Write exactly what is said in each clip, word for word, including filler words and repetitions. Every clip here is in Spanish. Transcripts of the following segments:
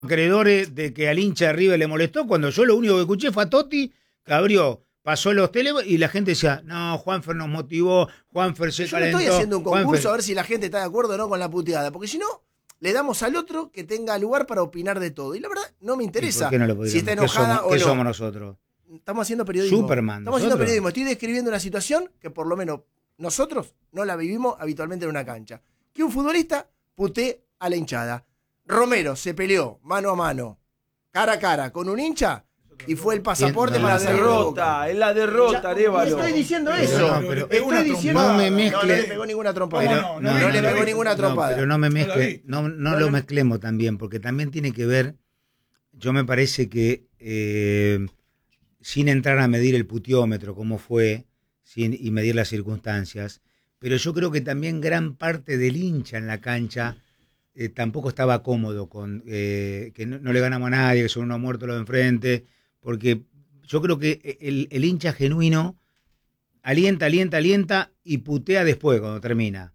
acreedores de que al hincha de River le molestó, cuando yo lo único que escuché fue a Totti, que abrió, pasó los teléfonos y la gente decía, no, Juanfer nos motivó, Juanfer se yo calentó. Yo estoy haciendo un concurso Juanfer... a ver si la gente está de acuerdo o no con la puteada, porque si no, le damos al otro que tenga lugar para opinar de todo. Y la verdad, no me interesa ¿Por qué no lo si está enojada ¿Qué somos, o ¿qué no. somos nosotros? Estamos haciendo periodismo. Superman. Estamos ¿nosotros? haciendo periodismo. Estoy describiendo una situación que por lo menos nosotros no la vivimos habitualmente en una cancha. Que un futbolista putee a la hinchada. Romero se peleó mano a mano, cara a cara, con un hincha y fue el pasaporte no, para la hacer derrota, es la derrota, Arévalo. Estoy diciendo pero eso. No, pero estoy diciendo no me mezcle. No, no le pegó ninguna trompada. Pero, no, no, no, no le no, pegó no, ninguna trompada. No, pero no me mezcle, no, no, no lo le... mezclemos también, porque también tiene que ver, yo me parece que eh, sin entrar a medir el putiómetro, cómo fue, sin, y medir las circunstancias, pero yo creo que también gran parte del hincha en la cancha eh, tampoco estaba cómodo con eh, que no, no le ganamos a nadie, que son unos muertos los de enfrente, porque yo creo que el, el hincha genuino alienta, alienta, alienta y putea después cuando termina.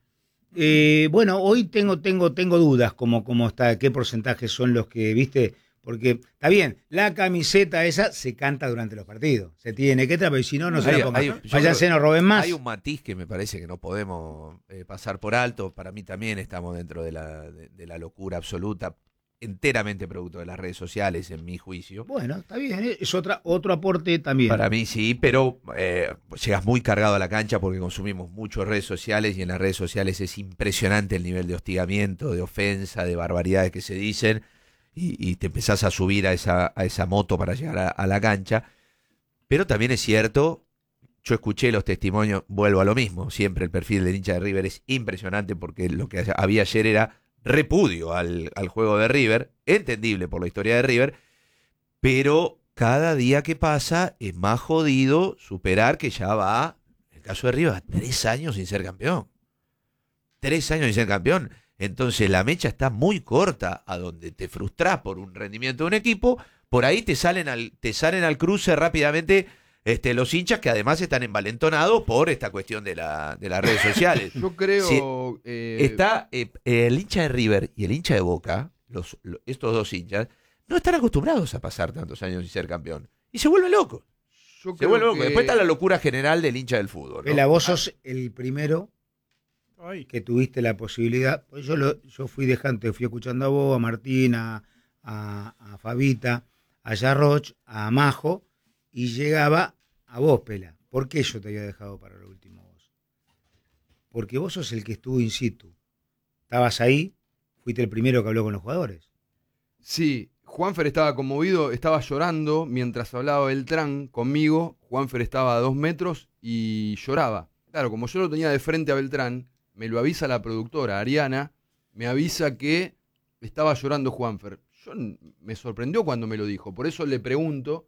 Eh, bueno, hoy tengo, tengo, tengo dudas como, como está, qué porcentajes son los que, viste, porque está bien, la camiseta esa se canta durante los partidos, se tiene que traer, pero si no, no se la pongan. Váyanse, no roben más. Hay un matiz que me parece que no podemos eh, pasar por alto. Para mí también estamos dentro de la, de, de la locura absoluta, enteramente producto de las redes sociales, en mi juicio. Bueno, está bien, es otra, otro aporte también. Para mí sí, pero eh, llegas muy cargado a la cancha porque consumimos mucho redes sociales y en las redes sociales es impresionante el nivel de hostigamiento, de ofensa, de barbaridades que se dicen y, y te empezás a subir a esa, a esa moto para llegar a, a la cancha. Pero también es cierto, yo escuché los testimonios, vuelvo a lo mismo, siempre el perfil del hincha de River es impresionante porque lo que había ayer era repudio al, al juego de River, entendible por la historia de River, pero cada día que pasa es más jodido superar que ya va, en el caso de River, tres años sin ser campeón. Tres años sin ser campeón. Entonces la mecha está muy corta, a donde te frustrás por un rendimiento de un equipo, por ahí te salen al, te salen al cruce rápidamente este, los hinchas que además están envalentonados por esta cuestión de, la, de las redes sociales. Yo creo... Sí, eh... está eh, el hincha de River y el hincha de Boca, los, los, estos dos hinchas, no están acostumbrados a pasar tantos años sin ser campeón. Y se vuelven locos. Yo se vuelven locos. que... Después está la locura general del hincha del fútbol, ¿no? Vela, vos sos el primero que tuviste la posibilidad. Pues yo, lo, yo fui dejando, fui escuchando a vos, a Martín, a, a, a Fabita, a Yarroch, a Majo, y llegaba a vos, Pela. ¿Por qué yo te había dejado para lo último vos? Porque vos sos el que estuvo in situ. Estabas ahí, fuiste el primero que habló con los jugadores. Sí, Juanfer estaba conmovido, estaba llorando mientras hablaba Beltrán conmigo. Juanfer estaba a dos metros y lloraba. Claro, como yo lo tenía de frente a Beltrán, me lo avisa la productora, Ariana, me avisa que estaba llorando Juanfer. Yo me sorprendió cuando me lo dijo, por eso le pregunto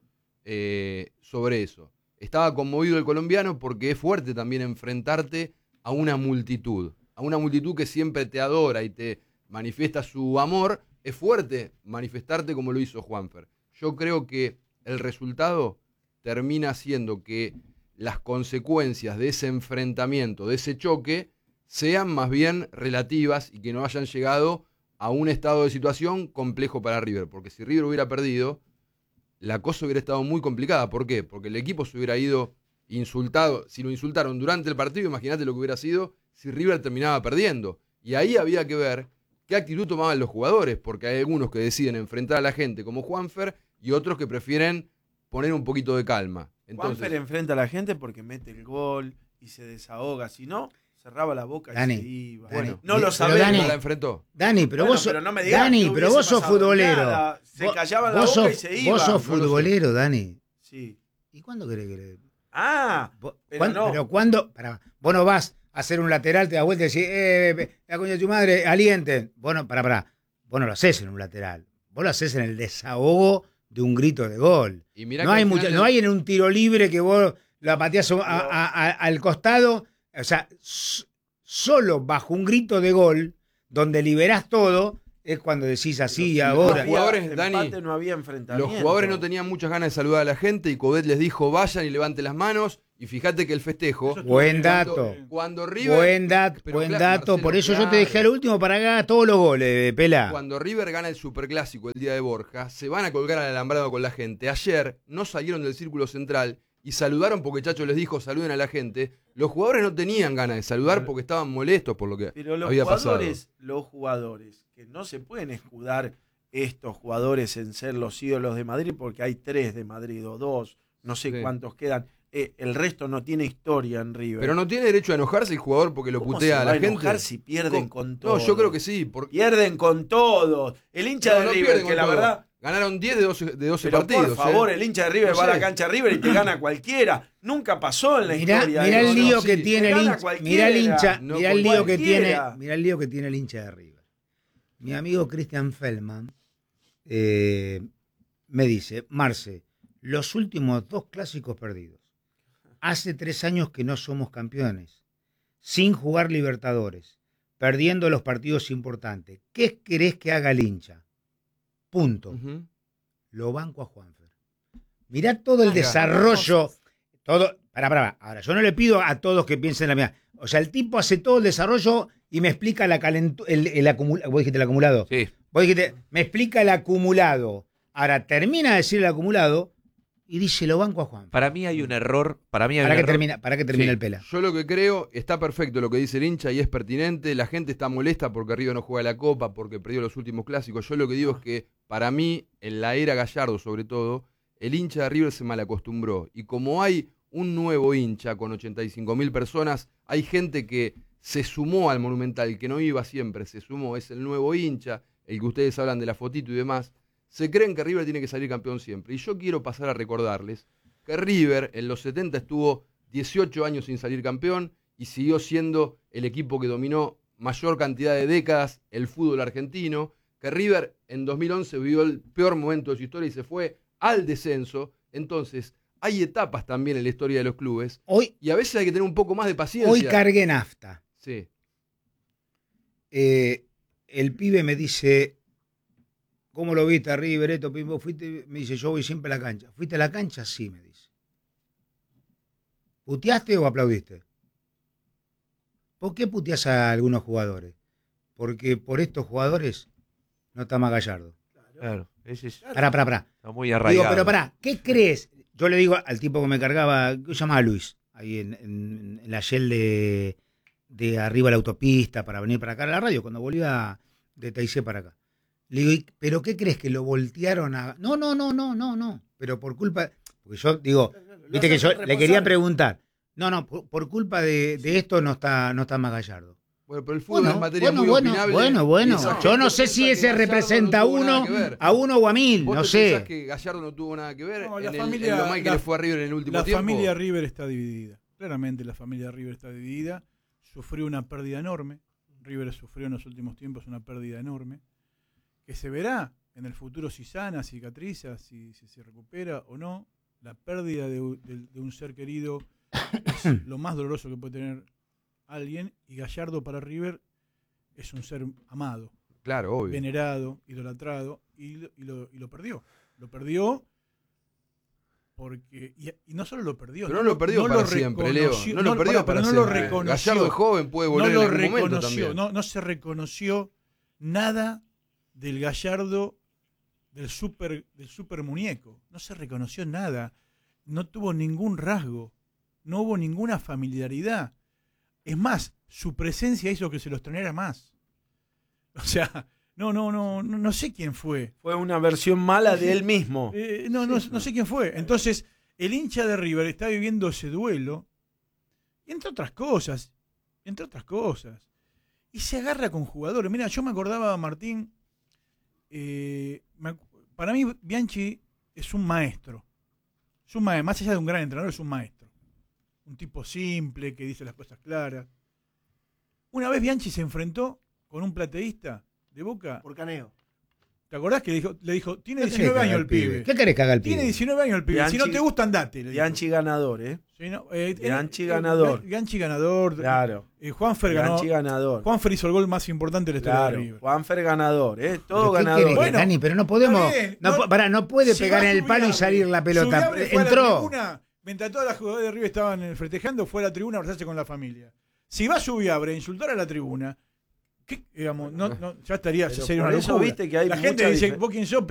eh, sobre eso. Estaba conmovido el colombiano porque es fuerte también enfrentarte a una multitud, a una multitud que siempre te adora y te manifiesta su amor. Es fuerte manifestarte como lo hizo Juanfer. Yo creo que el resultado termina siendo que las consecuencias de ese enfrentamiento, de ese choque, sean más bien relativas y que no hayan llegado a un estado de situación complejo para River. Porque si River hubiera perdido, la cosa hubiera estado muy complicada. ¿Por qué? Porque el equipo se hubiera ido insultado. Si lo insultaron durante el partido, imagínate lo que hubiera sido si River terminaba perdiendo. Y ahí había que ver qué actitud tomaban los jugadores, porque hay algunos que deciden enfrentar a la gente como Juanfer y otros que prefieren poner un poquito de calma. Entonces, Juanfer enfrenta a la gente porque mete el gol y se desahoga, si no, cerraba la boca Dani, y se iba. Dani, Bueno, no lo pero sabemos. Dani, no la enfrentó. Dani, pero Bueno, vos sos, pero no me digas Dani, que pero hubiese vos sos pasado futbolero. nada. Se Vos- callaban la vos boca sos- y se iban. Vos sos No lo sé. futbolero, Dani. Sí. ¿Y cuándo querés que le... Ah, Vos- pero ¿cuándo- no. pero cuándo? Pará, vos no vas a hacer un lateral, te das vuelta y decís, eh, la coña de tu madre, alienten. Bueno, pará, pará. Vos no lo haces en un lateral. Vos lo haces en el desahogo de un grito de gol. Y mirá No que hay, al mucha, final no el- hay en un tiro libre que vos la pateás a- a- a- al costado. O sea, s- solo bajo un grito de gol, donde liberás todo, es cuando decís así Pero si ahora. no había jugadores, Dani, empate, no había enfrentamiento. Los jugadores no tenían muchas ganas de saludar a la gente y Coudet les dijo vayan y levanten las manos. Y fíjate que el festejo. Buen dato. Cuando, cuando River. Buen dato, pero buen claro, dato. Marcelo, Por eso yo claro. te dejé al último para que hagas todos los goles, Pela. Cuando River gana el Superclásico el día de Borja, se van a colgar al alambrado con la gente. Ayer no salieron del círculo central y saludaron porque Chacho les dijo saluden a la gente. Los jugadores no tenían ganas de saludar porque estaban molestos por lo que Pero los había jugadores, pasado. los jugadores, que no se pueden escudar estos jugadores en ser los ídolos de Madrid, porque hay tres de Madrid o dos, no sé Sí. cuántos quedan. Eh, el resto no tiene historia en River. Pero no tiene derecho a enojarse el jugador porque lo ¿Cómo putea se a va la gente. enojar si pierden ¿Cómo? con todo? No, yo creo que sí. Porque Pierden con todos. El hincha No, de no River, pierden que con la todo. verdad... Ganaron diez de doce, de doce Pero partidos. por favor, ¿eh? el hincha de River No va a la sé. cancha de River y te gana cualquiera. Nunca pasó en la Mirá, historia. mirá el eso. lío sí, que te tiene el gana hincha. cualquiera. Mirá el hincha, No mirá el lío que tiene, cualquiera. mirá el lío que tiene el hincha de River. Mi amigo Christian Feldman eh, me dice, Marce, los últimos dos clásicos perdidos. Hace tres años que no somos campeones, sin jugar Libertadores, perdiendo los partidos importantes. ¿Qué querés que haga el hincha? Punto. Ujú. Lo banco a Juanfer. Mirá todo el Mirá. desarrollo, todo, para, para, ahora, yo no le pido a todos que piensen la mía. O sea, el tipo hace todo el desarrollo y me explica la calentu- el, el acumulado. ¿Vos dijiste el acumulado? Sí. Vos dijiste, me explica el acumulado. Ahora termina de decir el acumulado y dice, lo banco a Juanfer. Para mí hay un error. Para mí hay Para un que error. termina, para que termine Sí. el Pela. Yo lo que creo, está perfecto lo que dice el hincha y es pertinente. La gente está molesta porque River no juega la Copa, porque perdió los últimos clásicos. Yo lo que digo es que, para mí, en la era Gallardo sobre todo, el hincha de River se malacostumbró. Y como hay un nuevo hincha con ochenta y cinco mil personas, hay gente que se sumó al Monumental, que no iba siempre, se sumó, es el nuevo hincha, el que ustedes hablan de la fotito y demás. Se creen que River tiene que salir campeón siempre. Y yo quiero pasar a recordarles que River en los setenta estuvo dieciocho años sin salir campeón y siguió siendo el equipo que dominó mayor cantidad de décadas el fútbol argentino, que River en dos mil once vivió el peor momento de su historia y se fue al descenso. Entonces, hay etapas también en la historia de los clubes Hoy, y a veces hay que tener un poco más de paciencia. hoy cargué nafta. Sí. Eh, el pibe me dice, ¿cómo lo viste a River? Esto, pim, vos fuiste, me dice, yo voy siempre a la cancha. ¿Fuiste a la cancha? Sí, me dice. ¿Puteaste o aplaudiste? ¿Por qué puteás a algunos jugadores? Porque por estos jugadores no está más Gallardo. Claro, ese es, Pará, pará, pará. está muy Digo, arraigado. pero pará, ¿qué crees? Yo le digo al tipo que me cargaba, que se llamaba Luis, ahí en, en- en la Shell de, de arriba de la autopista para venir para acá a la radio, cuando volvía de Taizé para acá. Le digo, "¿Y- ¿pero qué crees que lo voltearon a...? No, no, no, no, no, no. Pero por culpa... Porque yo digo, viste que yo le quería preguntar. No, no, por, por culpa de, de esto no está, no está más Gallardo. Bueno, pero el fútbol Bueno, es materia bueno, muy bueno, opinable. bueno, bueno. Y esa Yo no gente sé piensa si que ese Gallardo representa a no tuvo nada uno, que ver. a uno o a mil, ¿Vos no te sé. pensás que Gallardo no tuvo nada que ver No, en, la el- familia- en lo mal que la- le fue a River en el último La tiempo? familia River está dividida. Claramente la familia River está dividida. Sufrió una pérdida enorme. River sufrió en los últimos tiempos una pérdida enorme. Que se verá en el futuro si sana, si cicatriza, si, si se recupera o no. La pérdida de, u- de- de un ser querido es lo más doloroso que puede tener alguien. Y Gallardo para River es un ser amado, Claro, obvio. venerado, idolatrado, y, lo- y lo, y lo perdió. Lo perdió porque. Y, y no solo lo perdió. Pero no lo perdió para siempre, Leo. reconoció- No lo perdió pará, para pero no lo siempre. reconoció. Gallardo es joven, puede No volver lo en algún momento reconoció. también. No, no se reconoció nada del Gallardo del super, del super muñeco. No se reconoció nada. No tuvo ningún rasgo. No hubo ninguna familiaridad. Es más, su presencia hizo que se los extrañara más. O sea, no, no, no, no, no sé quién fue. Fue una versión mala de él mismo. Eh, no, no, no sé quién fue. Entonces, el hincha de River está viviendo ese duelo, y entre otras cosas, entre otras cosas, y se agarra con jugadores. Mira, yo me acordaba, Martín, eh, me ac- para mí Bianchi es un maestro. Es un maestro, más allá de un gran entrenador, es un maestro. Un tipo simple, que dice las cosas claras. Una vez Bianchi se enfrentó con un plateísta de Boca. Por Caneo. ¿Te acordás que le dijo, le dijo tiene ¿Qué querés diecinueve que haga años el pibe? ¿Qué querés que haga el pibe? Tiene diecinueve años el pibe. Si no Bianchi- te gusta, andate. le dijo. Bianchi ganador, ¿eh? Sí, no, eh, Bianchi eh, ganador. Bianchi ganador. Claro. Eh, Juanfer ganó. Bianchi ganador. Juanfer hizo el gol más importante de la historia de Claro. River. Juanfer ganador, ¿eh? ¿Pero Todo qué ganador. querés que- Bueno, Dani, pero no podemos. está bien, no, no- po- pará, no puede Si pegar va en el palo y Subiabre, salir la pelota. Subiabre fue a la Entró. tribuna, mientras todos los jugadores de River estaban festejando, fue a la tribuna a abrazarse con la familia. Si va Subiabre a insultar a la tribuna, ¿qué, digamos, no, no, ya estaría, Pero sería por una eso locura. viste que hay la gente mucha dice, difer- vos quién sos,